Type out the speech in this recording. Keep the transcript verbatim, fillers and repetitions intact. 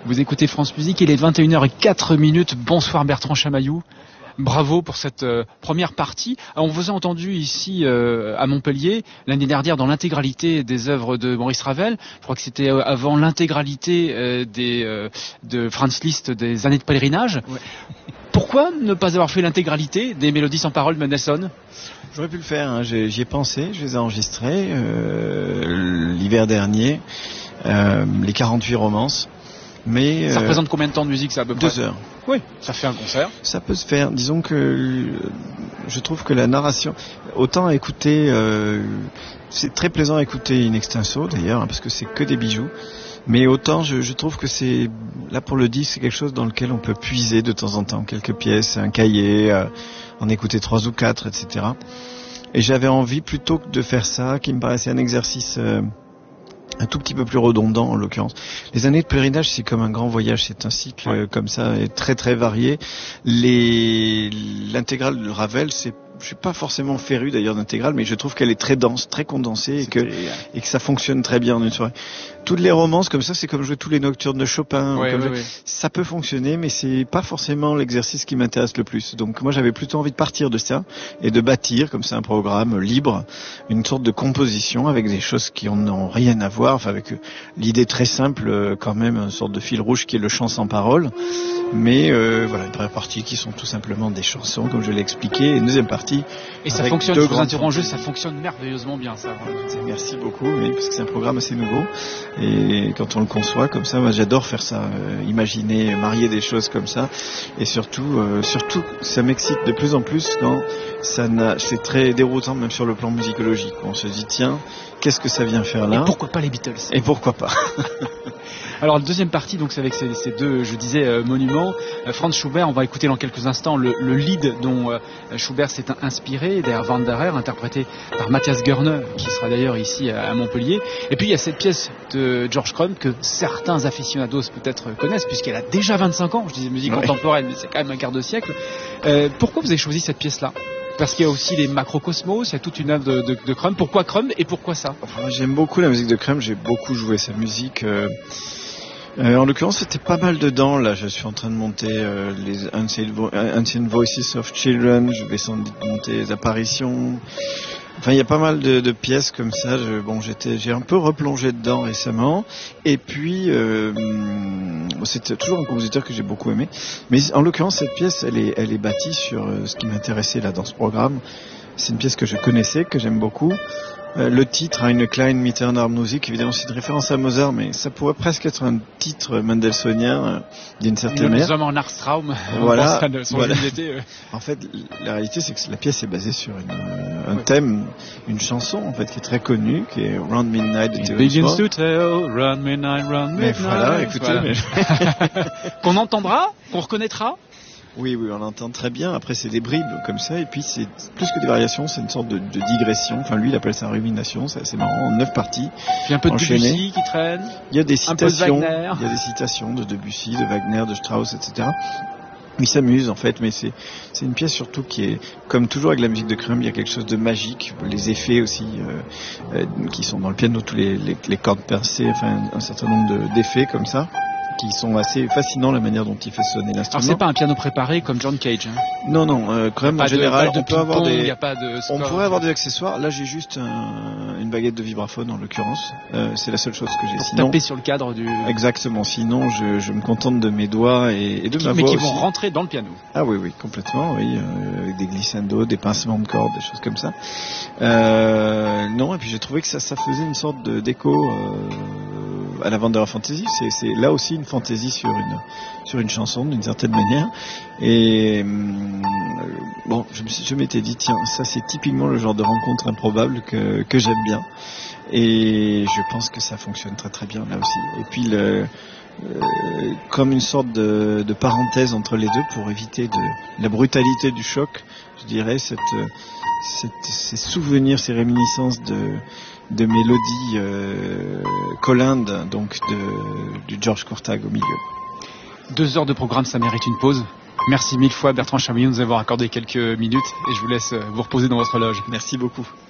Vous écoutez France Musique, il est vingt et une heures zéro quatre minutes. Bonsoir Bertrand Chamaillou. Bravo pour cette euh, première partie. On vous a entendu ici euh, à Montpellier l'année dernière dans l'intégralité des œuvres de Maurice Ravel. Je crois que c'était euh, avant l'intégralité euh, des euh, de Franz Liszt des années de pèlerinage. Ouais. Pourquoi ne pas avoir fait l'intégralité des Mélodies sans parole de Mendelssohn ? J'aurais pu le faire, hein. J'y ai pensé, je les ai enregistrés euh, l'hiver dernier, euh, les quarante-huit romances. Mais ça euh, représente combien de temps de musique, ça, à peu près ? Deux heures. Oui, ça fait un concert. Ça peut se faire. Disons que euh, je trouve que la narration, autant à écouter, euh, c'est très plaisant à écouter in extenso d'ailleurs, hein, parce que c'est que des bijoux. Mais autant je, je trouve que c'est, là pour le disque, c'est quelque chose dans lequel on peut puiser de temps en temps quelques pièces, un cahier, euh, en écouter trois ou quatre, et cetera. Et j'avais envie plutôt que de faire ça, qui me paraissait un exercice euh, un tout petit peu plus redondant en l'occurrence. Les années de pèlerinage, c'est comme un grand voyage, c'est un cycle ouais. euh, comme ça, et très très varié. Les l'intégrale de Ravel, c'est, je suis pas forcément féru d'ailleurs d'intégrale, mais je trouve qu'elle est très dense, très condensée, et que et que ça fonctionne très bien en une soirée. Toutes les romances comme ça, c'est comme jouer tous les nocturnes de Chopin. Ouais, comme ouais, je... ouais. Ça peut fonctionner, mais c'est pas forcément l'exercice qui m'intéresse le plus. Donc moi, j'avais plutôt envie de partir de ça et de bâtir comme ça un programme libre, une sorte de composition avec des choses qui n'ont rien à voir, enfin avec l'idée très simple quand même, une sorte de fil rouge qui est le chant sans parole. Mais euh, voilà, une première partie qui sont tout simplement des chansons, comme je l'ai expliqué, et une deuxième partie. Et ça fonctionne, je vous interromps juste, ça fonctionne merveilleusement bien, ça. Merci beaucoup, oui, parce que c'est un programme assez nouveau. Et quand on le conçoit comme ça, moi j'adore faire ça, euh, imaginer, marier des choses comme ça. Et surtout, euh, surtout, ça m'excite de plus en plus quand ça n'a, c'est très déroutant même sur le plan musicologique. On se dit, tiens, qu'est-ce que ça vient faire là ? Et pourquoi pas les Beatles ? Et pourquoi pas ? Alors, la deuxième partie, donc, c'est avec ces, ces deux, je disais, euh, monuments. Euh, Franz Schubert, on va écouter dans quelques instants le, le lead dont euh, Schubert s'est inspiré, Der Wanderer, interprété par Matthias Görne, qui sera d'ailleurs ici à, à Montpellier. Et puis, il y a cette pièce de George Crumb que certains aficionados peut-être connaissent, puisqu'elle a déjà vingt-cinq ans. Je disais musique ouais. contemporaine, mais c'est quand même un quart de siècle. Euh, pourquoi vous avez choisi cette pièce-là ? Parce qu'il y a aussi les Macrocosmos, il y a toute une œuvre de, de, de Crumb. Pourquoi Crumb et pourquoi ça ? Enfin, j'aime beaucoup la musique de Crumb, j'ai beaucoup joué sa musique. Euh... Euh, en l'occurrence, c'était pas mal dedans. Là, je suis en train de monter euh, les Ancient Voices of Children. Je vais sans doute monter les apparitions. Enfin, il y a pas mal de, de pièces comme ça. Je, bon, j'étais, j'ai un peu replongé dedans récemment. Et puis, euh, c'est toujours un compositeur que j'ai beaucoup aimé. Mais en l'occurrence, cette pièce, elle est, elle est bâtie sur euh, ce qui m'intéressait là dans ce programme. C'est une pièce que je connaissais, que j'aime beaucoup. Euh, le titre a une Klein Mitterner Musik, évidemment c'est une référence à Mozart, mais ça pourrait presque être un titre mendelssohnien euh, d'une certaine manière. Nous sommes en Arstraum. Voilà. voilà. Euh... En fait, la réalité c'est que la pièce est basée sur une, euh, un ouais. thème, une chanson en fait qui est très connue, qui est Round Midnight de Terence Begins to tell, Round Midnight, Round Midnight. Mais voilà, écoutez, voilà. Mais... qu'on entendra, qu'on reconnaîtra. Oui, oui, on l'entend très bien. Après, c'est des bribes comme ça. Et puis, c'est plus que des variations, c'est une sorte de, de digression. Enfin, lui, il appelle ça rumination. C'est assez marrant. Neuf parties. Puis un peu de Debussy qui traîne. Il y a des citations. Un peu de Wagner. Il y a des citations de Debussy, de Wagner, de Strauss, et cetera. Il s'amuse, en fait, mais c'est, c'est une pièce surtout qui est, comme toujours avec la musique de Crumb, il y a quelque chose de magique. Les effets aussi, euh, euh, qui sont dans le piano, tous les, les, les cordes percées, enfin, un certain nombre de, d'effets comme ça, qui sont assez fascinants, la manière dont il fait sonner l'instrument. Alors c'est pas un piano préparé comme John Cage, hein. Non, non, euh, Crumb en général, de, on peut avoir des, y a pas de on pourrait avoir des accessoires. Là, j'ai juste un, une baguette de vibraphone en l'occurrence. Euh, c'est la seule chose que j'ai. Pour sinon, taper sur le cadre du. Exactement. Sinon, je, je me contente de mes doigts et, et de qui, ma mais voix qui aussi. vont rentrer dans le piano. Ah oui, oui, complètement, oui, euh, avec des glissandos, des pincements de cordes, des choses comme ça. Euh, non, et puis j'ai trouvé que ça, ça faisait une sorte de d'écho. Euh, à la Wanderer Fantasy, c'est, c'est là aussi une fantaisie sur une sur une chanson d'une certaine manière. Et euh, bon, je, je m'étais dit tiens, ça c'est typiquement le genre de rencontre improbable que que j'aime bien. Et je pense que ça fonctionne très très bien là aussi. Et puis le euh, comme une sorte de, de parenthèse entre les deux pour éviter de la brutalité du choc, je dirais cette, cette ces souvenirs, ces réminiscences de de mélodies euh, colindes, donc de, du George Courtag au milieu. Deux heures de programme, ça mérite une pause. Merci mille fois Bertrand Chamaillou de nous avoir accordé quelques minutes et je vous laisse vous reposer dans votre loge. Merci beaucoup.